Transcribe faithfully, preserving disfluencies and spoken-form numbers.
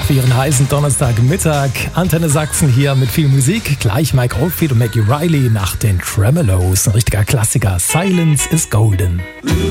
für Ihren heißen Donnerstagmittag. Antenne Sachsen hier mit viel Musik. Gleich Mike Oldfield und Maggie Riley nach den Tremeloes. Ein richtiger Klassiker. Silence is Golden.